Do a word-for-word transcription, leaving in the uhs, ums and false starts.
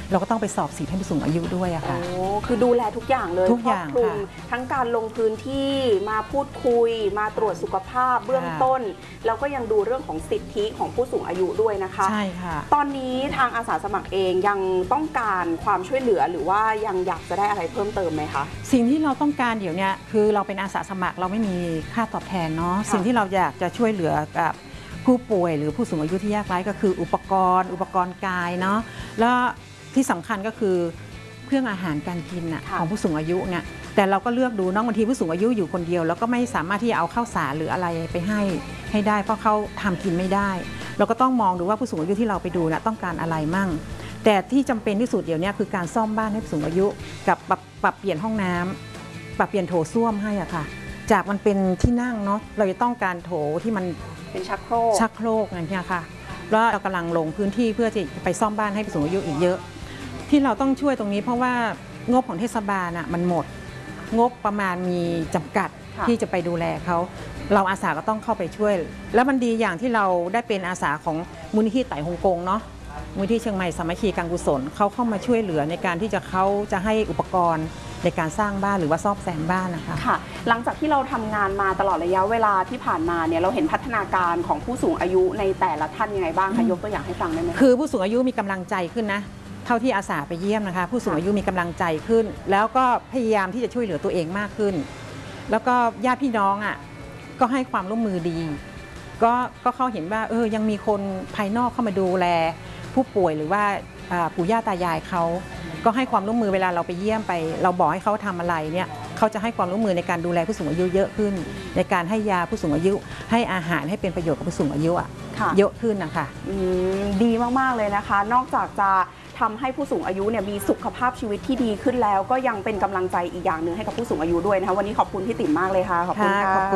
เราก็ต้องไปสอบสิทธิ์ให้ผู้สูงอายุด้วยอะค่ะโอ้คือดูแลทุกอย่างเลยทุกอย่างค่ะทั้งการลงพื้นที่มาพูดคุยมาตรวจสุขภาพเบื้องต้นแล้วก็ยังดูเรื่องของสิทธิของผู้สูงอายุด้วยนะคะใช่ค่ะตอนนี้ทางอาสาสมัครเองยังต้องการความช่วยเหลือหรือว่ายังอยากจะได้อะไรเพิ่มเติมไหมคะสิ่งที่เราต้องการเดี๋ยวนี้คือเราเป็นอาสาสมัครเราไม่มีค่าตอบแทนเนาะสิ่งที่เราอยากจะช่วยเหลือกับผู้ป่วยหรือผู้สูงอายุที่ยากไร้ก็คืออุปกรณ์อุปกรณ์กายเนาะแล้วที่สำคัญก็คือเครื่องอาหารการกินของผู้สูงอายุเนี่ยแต่เราก็เลือกดูน้องบางทีผู้สูงอายุอยู่คนเดียวแล้วก็ไม่สามารถที่จะเอาข้าวสารหรืออะไรไปให้ให้ได้เพราะเขาทำกินไม่ได้เราก็ต้องมองดูว่าผู้สูงอายุที่เราไปดูนะต้องการอะไรมั่งแต่ที่จำเป็นที่สุดเดี๋ยวนี้คือการซ่อมบ้านให้ผู้สูงอายุกับปรับปรับเปลี่ยนห้องน้ำปรับเปลี่ยนโถส้วมให้อะค่ะจากมันเป็นที่นั่งเนาะเราจะต้องการโถที่มันเป็นชักโครกชักโครกอย่างเงี้ยค่ะแล้วเรากำลังลงพื้นที่เพื่อจะไปซ่อมบ้านให้ผู้สูงอายุอีกเยอะที่เราต้องช่วยตรงนี้เพราะว่างบของเทศบาลอะมันหมดงบประมาณมีจำกัดที่จะไปดูแลเขาเราอาสาก็ต้องเข้าไปช่วยแล้วมันดีอย่างที่เราได้เป็นอาสาของมูลนิธิไต่ฮงกงเนาะมูลนิธิเชียงใหม่สามัคคีการกุศลเขาเข้ามาช่วยเหลือในการที่จะเขาจะให้อุปกรณ์ในการสร้างบ้านหรือว่าซ่อมแซมบ้านนะคะค่ะหลังจากที่เราทำงานมาตลอดระยะเวลาที่ผ่านมาเนี่ยเราเห็นพัฒนาการของผู้สูงอายุในแต่ละท่านยังไงบ้างคะยกตัวอย่างให้ฟังได้ไหมคือผู้สูงอายุมีกำลังใจขึ้นนะเท่าที่อาสาไปเยี่ยมนะคะผู้สูงอายุมีกำลังใจขึ้นแล้วก็พยายามที่จะช่วยเหลือตัวเองมากขึ้นแล้วก็ญาติพี่น้องอ่ะก็ให้ความร่วมมือดีก็ก็เขาเห็นว่าเออยังมีคนภายนอกเข้ามาดูแลผู้ป่วยหรือว่าปู่ย่าตายายเขาก็ให้ความร่วมมือเวลาเราไปเยี่ยมไปเราบอกให้เขาทำอะไรเนี่ยเขาจะให้ความร่วมมือในการดูแลผู้สูงอายุเยอะขึ้นในการให้ยาผู้สูงอายุให้อาหารให้เป็นประโยชน์กับผู้สูงอายุอ่ะเยอะขึ้นนะคะดีมากๆเลยนะคะนอกจากจะทำให้ผู้สูงอายุเนี่ยมีสุขภาพชีวิตที่ดีขึ้นแล้วก็ยังเป็นกำลังใจอีกอย่างหนึ่งให้กับผู้สูงอายุด้วยนะคะวันนี้ขอบคุณพี่ติ๋มมากเลยค่ะขอบคุณค่ะ